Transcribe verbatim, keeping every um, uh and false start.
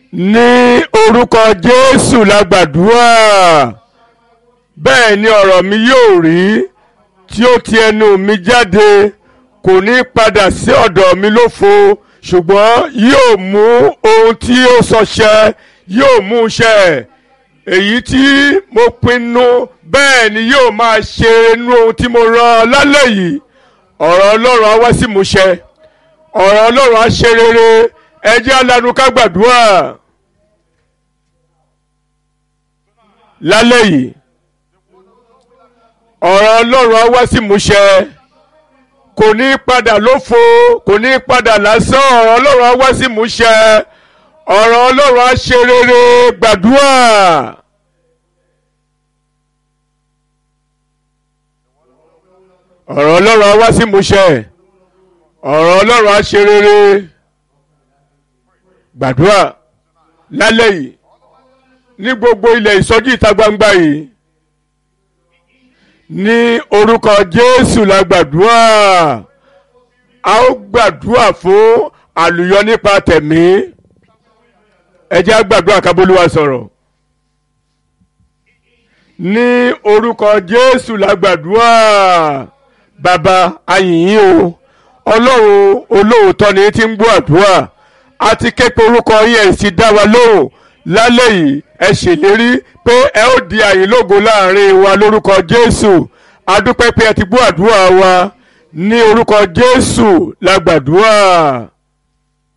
ní orúkọ Jésù la gbàdúrà. Bẹ́ẹ̀ ni ọ̀rọ̀ mi yóò rí tí ó ti ẹnu mi jáde, kò ní padà sí ọ̀dọ̀ mi lófo, ṣùgbọ́n yóò mú ohun tí ó sọ ṣẹ, yóò mú ṣẹ. Èyí tí mo pinnu bẹ́ẹ̀ ni yóò máa ṣe inú ohun tí mo rán lálẹ́ yìí. Ọ̀rọ̀ Ọlọ́run á wá sí ìmúṣẹ. Ọ̀rọ̀ Ọlọ́run á ṣe rere. Ẹ jẹ́ alanu ká gbàdúrà. Lálẹ́ yìí ọ̀rọ̀ Ọlọ́run á wá sí ìmúṣẹ. Kò ní padà lófo, kò ní padà lásán. Ọ̀rọ̀ Ọlọ́run á wá sí ìmúṣẹ. Ọ̀rọ̀ Ọlọ́run á ṣe rere. Gbàdúrà. Ọ̀rọ̀ Ọlọ́run á wá sí ìmúṣẹ. Ọ̀rọ̀ Ọlọ́run á ṣe rere. Gbàdúrà. Lálẹ́ yìí ní gbogbo ilẹ̀ ìsọjí ìta gbangba yìí, ní orúkọ Jésù la gbàdúrà. A ó gbàdúrà fún àlùyọ nípa tẹ̀mí. Ẹ jẹ́ á gbàdúrà ká b'Olúwa sọ̀rọ̀. Ní orúkọ Jésù la gbàdúrà. Bàbá, a yìn yín o. Ọlọ́run olóòótọ́ ni tí ń gbọ́ àdúrà. A ti ké pe orúkọ yín, ẹ sì dá wa lóhùn. Lálẹ́ yìí ẹ ṣèlérí pé ẹ ó di àyìn lógo láàrin wa lórúkọ Jésù. A dúpẹ́ pé ẹ ti gbọ́ àdúrà wa. Ní orúkọ Jésù la gbàdúrà.